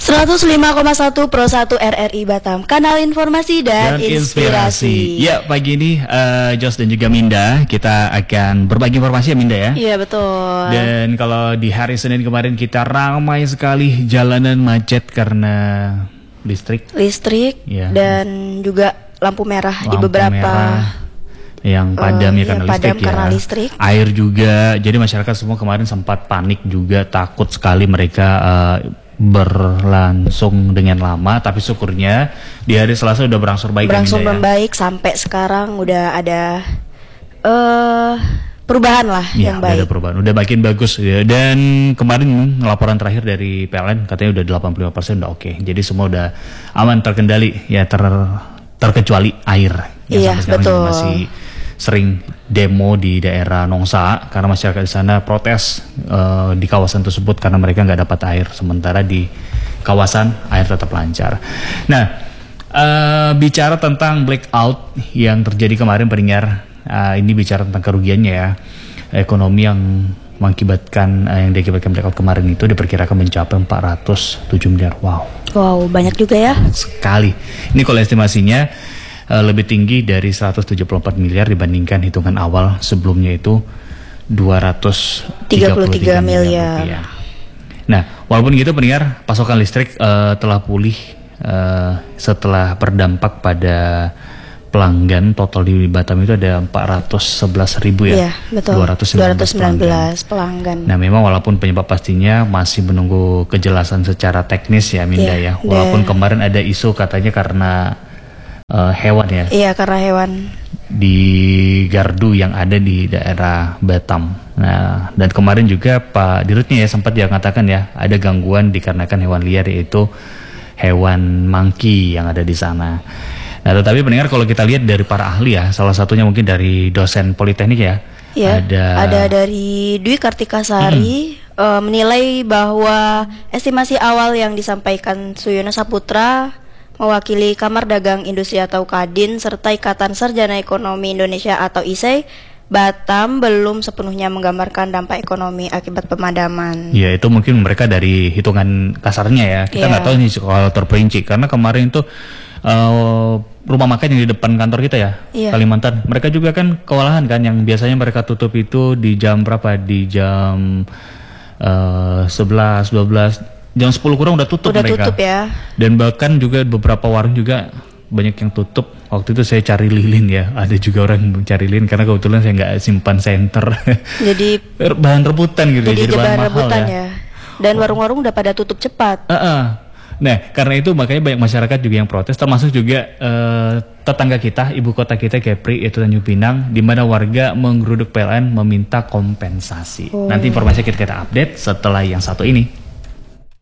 105,1 Pro 1 RRI Batam, kanal informasi dan inspirasi. Ya, pagi ini Jos dan juga Minda, kita akan berbagi informasi ya Minda ya. Iya betul. Dan kalau di hari Senin kemarin kita ramai sekali jalanan macet karena listrik ya. Dan juga lampu merah di beberapa merah yang padam ya karena listrik ya. Air juga, jadi masyarakat semua kemarin sempat panik juga, takut sekali mereka berlangsung dengan lama, tapi syukurnya di hari Selasa udah berangsur baik. Baik sampai sekarang udah ada perubahan lah ya, yang baik. Ada perubahan, udah makin bagus ya. Dan kemarin laporan terakhir dari PLN katanya udah 85% udah oke. Jadi semua udah aman, terkendali ya, terkecuali air yang sampai sekarang juga masih sering demo di daerah Nongsa karena masyarakat di sana protes di kawasan tersebut karena mereka nggak dapat air, sementara di kawasan air tetap lancar. Nah, bicara tentang blackout yang terjadi kemarin pendengar, ini bicara tentang kerugiannya ya, ekonomi yang mengakibatkan yang diakibatkan blackout kemarin itu diperkirakan mencapai 407 miliar. Wow, banyak juga ya. Sekali. Ini kalau estimasinya lebih tinggi dari 174 miliar dibandingkan hitungan awal sebelumnya itu 233 miliar rupiah. Nah, walaupun gitu pendengar, pasokan listrik telah pulih setelah berdampak pada pelanggan. Total di Batam itu ada 411 ribu ya, betul. 219 pelanggan. Nah, memang walaupun penyebab pastinya masih menunggu kejelasan secara teknis ya Minda ya. Walaupun kemarin ada isu katanya karena hewan ya. Iya, karena hewan di gardu yang ada di daerah Batam. Nah, dan kemarin juga Pak Dirutnya ya sempat dia mengatakan ya ada gangguan dikarenakan hewan liar, yaitu hewan monkey yang ada di sana. Nah, tetapi pendengar kalau kita lihat dari para ahli ya, salah satunya mungkin dari dosen Politeknik ya. Ada dari Dwi Kartikasari menilai bahwa estimasi awal yang disampaikan Suyono Saputra mewakili Kamar Dagang Industri atau Kadin serta Ikatan Sarjana Ekonomi Indonesia atau ISEI, Batam belum sepenuhnya menggambarkan dampak ekonomi akibat pemadaman. Ya, itu mungkin mereka dari hitungan kasarnya ya. Kita nggak tahu nih kalau terperinci, karena kemarin itu rumah makan yang di depan kantor kita ya, Kalimantan, mereka juga kan kewalahan kan, yang biasanya mereka tutup itu di jam berapa? Di jam 11, 12, jam 10 kurang udah tutup mereka. Tutup ya. Dan bahkan juga beberapa warung juga banyak yang tutup. Waktu itu saya cari lilin ya, ada juga orang mencari lilin karena kebetulan saya nggak simpan senter. Jadi bahan rebutan gitu. Jadi bahan rebutan ya. Dan warung-warung udah pada tutup cepat. Nah, karena itu makanya banyak masyarakat juga yang protes, termasuk juga tetangga kita, ibu kota kita Kepri, yaitu Tanjung Pinang, di mana warga menggeruduk PLN meminta kompensasi. Nanti informasinya kita update setelah yang satu ini.